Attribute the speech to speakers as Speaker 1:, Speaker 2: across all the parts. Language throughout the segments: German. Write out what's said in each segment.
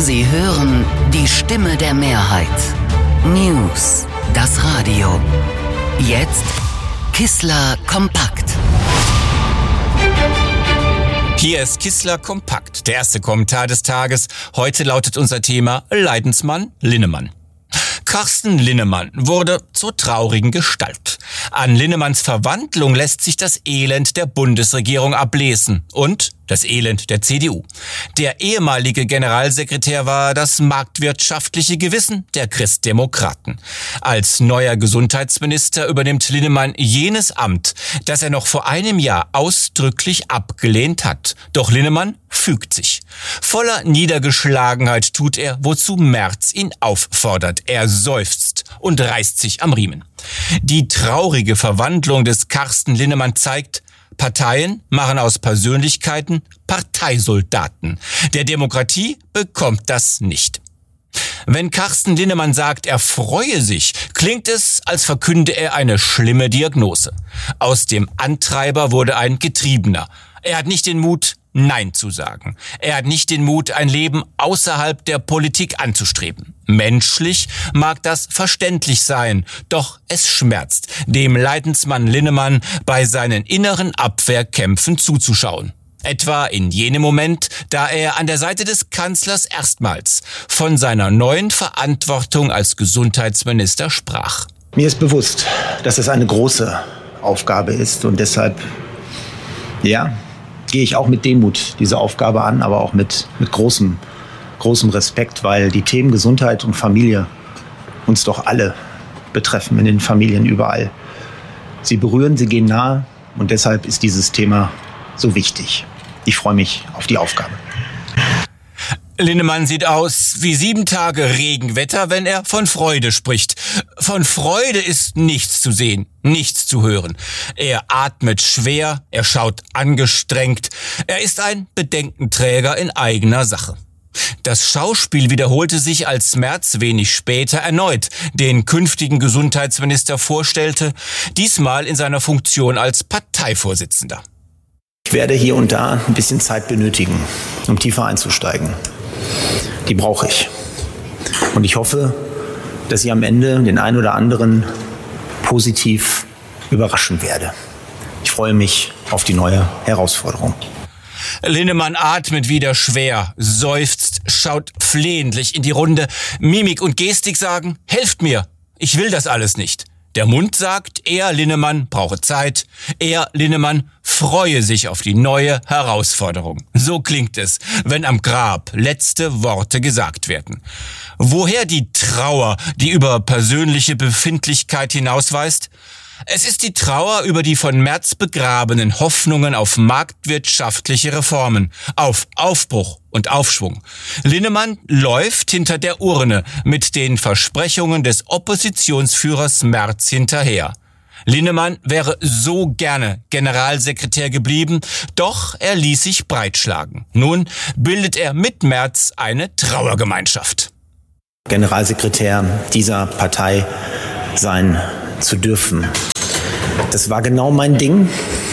Speaker 1: Sie hören die Stimme der Mehrheit. News, das Radio. Jetzt Kissler Kompakt.
Speaker 2: Hier ist Kissler Kompakt, der erste Kommentar des Tages. Heute lautet unser Thema Leidensmann Linnemann. Carsten Linnemann wurde zur traurigen Gestalt. An Linnemanns Verwandlung lässt sich das Elend der Bundesregierung ablesen und das Elend der CDU. Der ehemalige Generalsekretär war das marktwirtschaftliche Gewissen der Christdemokraten. Als neuer Gesundheitsminister übernimmt Linnemann jenes Amt, das er noch vor einem Jahr ausdrücklich abgelehnt hat. Doch Linnemann fügt sich. Voller Niedergeschlagenheit tut er, wozu Merz ihn auffordert. Er seufzt und reißt sich am Riemen. Die traurige Verwandlung des Carsten Linnemann zeigt, Parteien machen aus Persönlichkeiten Parteisoldaten. Der Demokratie bekommt das nicht. Wenn Carsten Linnemann sagt, er freue sich, klingt es, als verkünde er eine schlimme Diagnose. Aus dem Antreiber wurde ein Getriebener. Er hat nicht den Mut, Nein zu sagen. Er hat nicht den Mut, ein Leben außerhalb der Politik anzustreben. Menschlich mag das verständlich sein, doch es schmerzt, dem Leidensmann Linnemann bei seinen inneren Abwehrkämpfen zuzuschauen. Etwa in jenem Moment, da er an der Seite des Kanzlers erstmals von seiner neuen Verantwortung als Gesundheitsminister sprach.
Speaker 3: Mir ist bewusst, dass es eine große Aufgabe ist und deshalb, gehe ich auch mit Demut diese Aufgabe an, aber auch mit großem Respekt, weil die Themen Gesundheit und Familie uns doch alle betreffen, in den Familien überall. Sie berühren, sie gehen nahe und deshalb ist dieses Thema so wichtig. Ich freue mich auf die Aufgabe.
Speaker 2: Linnemann sieht aus wie 7 Tage Regenwetter, wenn er von Freude spricht. Von Freude ist nichts zu sehen, nichts zu hören. Er atmet schwer, er schaut angestrengt. Er ist ein Bedenkenträger in eigener Sache. Das Schauspiel wiederholte sich, als Merz wenig später erneut den künftigen Gesundheitsminister vorstellte, diesmal in seiner Funktion als Parteivorsitzender.
Speaker 3: Ich werde hier und da ein bisschen Zeit benötigen, um tiefer einzusteigen. Die brauche ich. Und ich hoffe, dass ich am Ende den einen oder anderen positiv überraschen werde. Ich freue mich auf die neue Herausforderung.
Speaker 2: Linnemann atmet wieder schwer, seufzt, schaut flehentlich in die Runde. Mimik und Gestik sagen, helft mir, ich will das alles nicht. Der Mund sagt, er, Linnemann, brauche Zeit. Er, Linnemann, freue sich auf die neue Herausforderung. So klingt es, wenn am Grab letzte Worte gesagt werden. Woher die Trauer, die über persönliche Befindlichkeit hinausweist? Es ist die Trauer über die von Merz begrabenen Hoffnungen auf marktwirtschaftliche Reformen, auf Aufbruch und Aufschwung. Linnemann läuft hinter der Urne mit den Versprechungen des Oppositionsführers Merz hinterher. Linnemann wäre so gerne Generalsekretär geblieben, doch er ließ sich breitschlagen. Nun bildet er mit Merz eine Trauergemeinschaft.
Speaker 3: Generalsekretär dieser Partei sein zu dürfen. Das war genau mein Ding.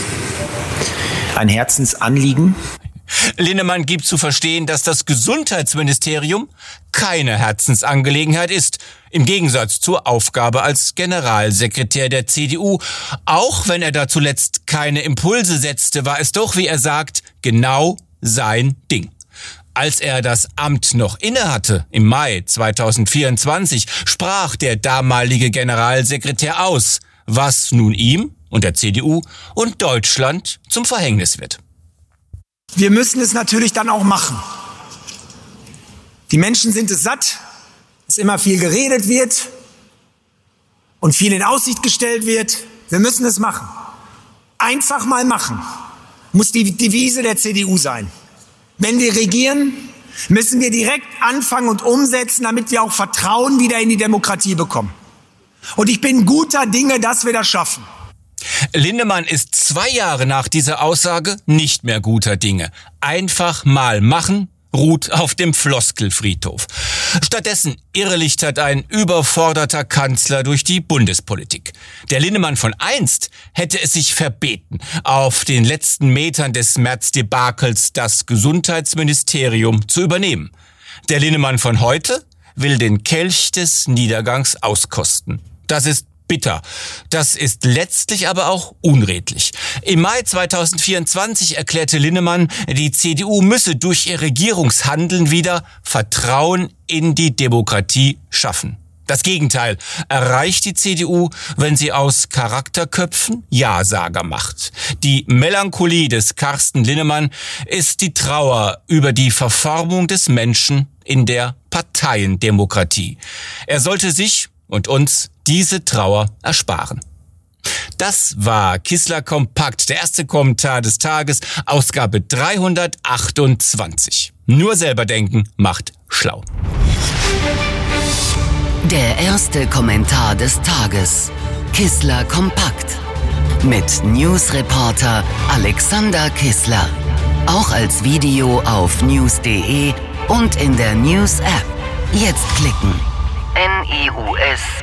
Speaker 3: Ein Herzensanliegen.
Speaker 2: Linnemann gibt zu verstehen, dass das Gesundheitsministerium keine Herzensangelegenheit ist, im Gegensatz zur Aufgabe als Generalsekretär der CDU. Auch wenn er da zuletzt keine Impulse setzte, war es doch, wie er sagt, genau sein Ding. Als er das Amt noch innehatte, im Mai 2024, sprach der damalige Generalsekretär aus, was nun ihm und der CDU und Deutschland zum Verhängnis wird.
Speaker 4: Wir müssen es natürlich dann auch machen. Die Menschen sind es satt, dass immer viel geredet wird und viel in Aussicht gestellt wird. Wir müssen es machen. Einfach mal machen, muss die Devise der CDU sein. Wenn wir regieren, müssen wir direkt anfangen und umsetzen, damit wir auch Vertrauen wieder in die Demokratie bekommen. Und ich bin guter Dinge, dass wir das schaffen.
Speaker 2: Linnemann ist 2 Jahre nach dieser Aussage nicht mehr guter Dinge. Einfach mal machen ruht auf dem Floskelfriedhof. Stattdessen irrlichtert ein überforderter Kanzler durch die Bundespolitik. Der Linnemann von einst hätte es sich verbeten, auf den letzten Metern des Merz-Debakels das Gesundheitsministerium zu übernehmen. Der Linnemann von heute will den Kelch des Niedergangs auskosten. Das ist bitter. Das ist letztlich aber auch unredlich. Im Mai 2024 erklärte Linnemann, die CDU müsse durch ihr Regierungshandeln wieder Vertrauen in die Demokratie schaffen. Das Gegenteil erreicht die CDU, wenn sie aus Charakterköpfen Ja-Sager macht. Die Melancholie des Carsten Linnemann ist die Trauer über die Verformung des Menschen in der Parteiendemokratie. Er sollte sich und uns diese Trauer ersparen. Das war Kissler Kompakt, der erste Kommentar des Tages, Ausgabe 328. Nur selber denken macht schlau.
Speaker 1: Der erste Kommentar des Tages. Kissler Kompakt. Mit Newsreporter Alexander Kissler. Auch als Video auf news.de und in der News-App. Jetzt klicken. NEWS